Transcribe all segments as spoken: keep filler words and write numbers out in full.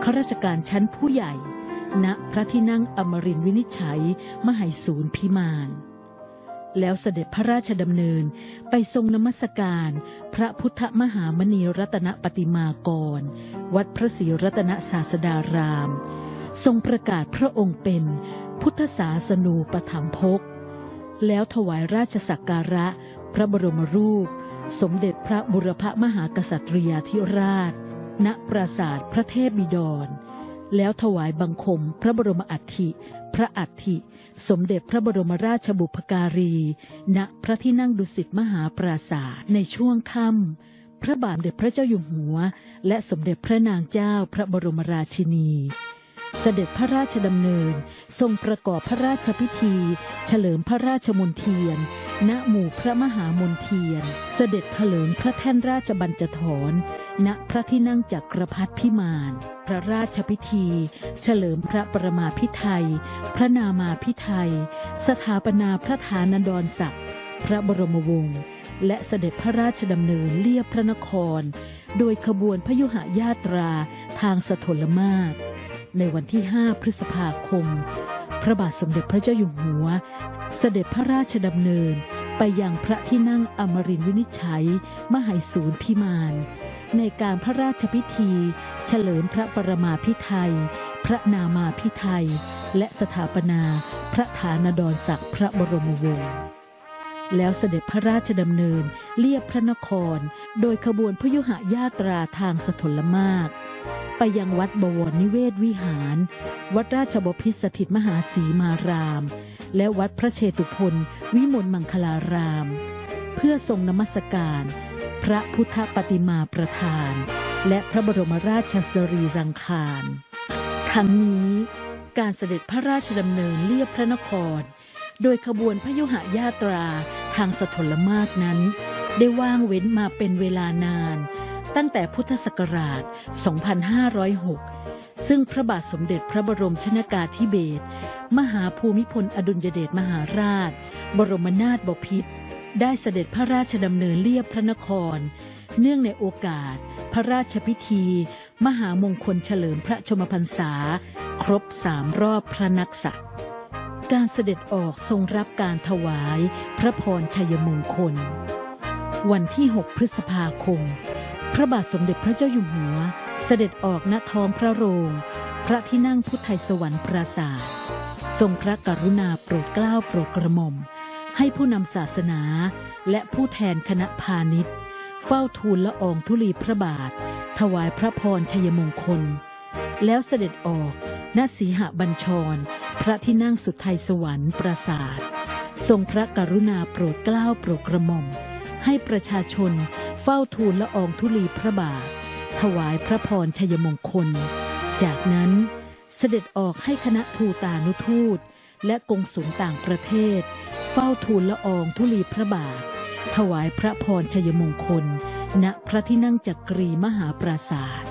ข้าราชการชั้นผู้ใหญ่ณพระที่นั่งอมรินทร์วินิจฉัยมไหสูรพิมานแล้วเสด็จพระราชดำเนินไปทรงนมัสการพระพุทธมหามณีรัตนปฏิมากรวัดพระศรีรัตนศาสดารามทรงประกาศพระองค์เป็นพุทธศาสนูปถัมภกแล้วถวายราชสักการะพระบรมรูปสมเด็จพระบุรพมหากษัตริยาธิราชณปราสาทพระเทพบิดรแล้วถวายบังคมพระบรมอัฐิพระอัฐิสมเด็จพระบรมราชบุพการีณพระที่นั่งดุสิตมหาปราสาทในช่วงค่ำพระบาทสมเด็จพระเจ้าอยู่หัวและสมเด็จพระนางเจ้าพระบรมราชินีเสด็จพระราชดำเนินทรงประกอบพระราชพิธีเฉลิมพระราชมณฑียนณหมู่พระมหามณฑียนเสด็จเถลิงพระแท่นราชบัญจธรณพระที่นั่งจักรพรรดิพิมานพระราชพิธีเฉลิมพระปรมาภิไธยพระนามาภิไธยสถาปนาพระฐานันดรศักดิ์พระบรมวงศ์และเสด็จพระราชดำเนินเลียบพระนครโดยขบวนพยุหญาตราทางสถลมากในวันที่ห้าพฤษภาคมพระบาทสมเด็จพระเจ้าอยู่หัวเสด็จพระราชดำเนินไปยังพระที่นั่งอมรินทร์วินิจฉัยมไหสูรพิมานในการพระราชพิธีเฉลิมพระปรมาภิไธยพระนามาภิไธยและสถาปนาพระฐานันดรศักดิ์พระบรมวงศ์แล้วเสด็จพระราชดำเนินเลียบพระนครโดยขบวนพยุหญาตราทางสถลมากไปยังวัดบวรนิเวศวิหารวัดราชบพิตรสถิตมหาสีมารามและวัดพระเชตุพนวิมลมังคลารามเพื่อทรงนมัสการพระพุทธปฏิมาประธานและพระบรมราชสรีรังคารทั้งนี้การเสด็จพระราชดำเนินเลียบพระนครโดยขบวนพยุหญาตราทางสถลมากนั้นได้ว่างเว้นมาเป็นเวลานานตั้งแต่พุทธศักราช สองพันห้าร้อยหก ซึ่งพระบาทสมเด็จพระบรมชนกาธิเบศรมหาภูมิพลอดุลยเดชมหาราชบรมนาถบพิตรได้เสด็จพระราชดำเนินเลียบพระนครเนื่องในโอกาสพระราชพิธีมหามงคลเฉลิมพระชนมพรรษาครบสามรอบพระนักษัตริย์การเสด็จออกทรงรับการถวายพระพรชัยมงคลวันที่หกพฤษภาคมพระบาทสมเด็จพระเจ้าอยู่หัวเสด็จออกณท้องพระโรงพระที่นั่งพุทธไทยสวรรค์ปราสาททรงพระกรุณาโปรดเกล้าโปรดกระหม่อมให้ผู้นำศาสนาและผู้แทนคณะพาณิชย์เฝ้าทูลละอองธุลีพระบาทถวายพระพรชัยมงคลแล้วเสด็จออกณสีหบัญชรพระที่นั่งสุทไทยสวรรค์ปราสาททรงพระกรุณาโปรดเกล้าโปรดกระหม่อมให้ประชาชนเฝ้าทูลละอองธุลีพระบาทถวายพระพรชัยมงคลจากนั้นเสด็จออกให้คณะทูตานุทูตและกงสุลต่างประเทศเฝ้าทูลละอองธุลีพระบาทถวายพระพรชัยมงคลณพระที่นั่งจักรีมหาปราสาท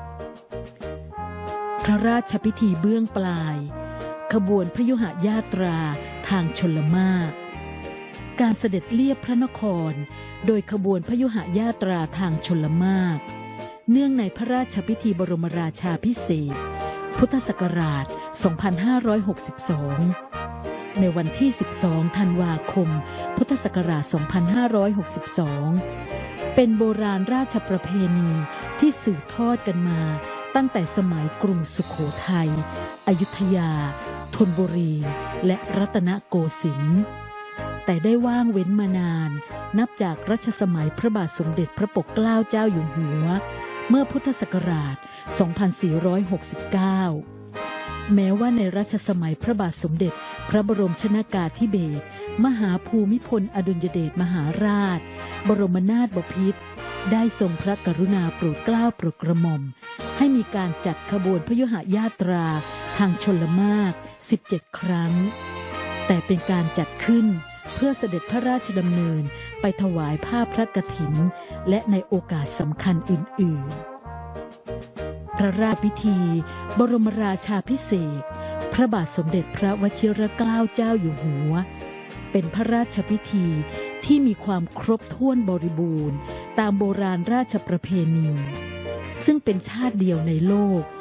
พระราชพิธีเบื้องปลายขบวนพยุหญาตราทางชลมากการเสด็จเลียบพระนครโดยขบวนพยุหญาตราทางชลมากเนื่องในพระราชพิธีบรมราชาภิเษกพุทธศักราช สองพันห้าร้อยหกสิบสอง ในวันที่ สิบสอง ธันวาคม พุทธศักราช สองพันห้าร้อยหกสิบสอง เป็นโบราณราชประเพณีที่สืบทอดกันมาตั้งแต่สมัยกรุงสุโขทัยอยุธยาธนบุรีและรัตนโกสินทร์แต่ได้ว่างเว้นมานานนับจากรัชสมัยพระบาทสมเด็จพระปกเกล้าเจ้าอยู่หัวเมื่อพุทธศักราช สองพันสี่ร้อยหกสิบเก้า แม้ว่าในรัชสมัยพระบาทสมเด็จพระบรมชนกาธิเบศรมหาภูมิพลอดุลยเดชมหาราชบรมนาถบพิตรได้ทรงพระกรุณาโปรดเกล้าโปรดกระหม่อมให้มีการจัดขบวนพยุหญาตราทางชลมากสิบเจ็ดครั้งแต่เป็นการจัดขึ้นเพื่อเสด็จพระราชดำเนินไปถวายผ้าพระกฐินและในโอกาสสำคัญอื่นๆพระราชพิธีบรมราชาภิเษกพระบาทสมเด็จพระวชิรเกล้าเจ้าอยู่หัวเป็นพระราชพิธีที่มีความครบถ้วนบริบูรณ์ตามโบราณราชประเพณีซึ่งเป็นชาติเดียวในโลก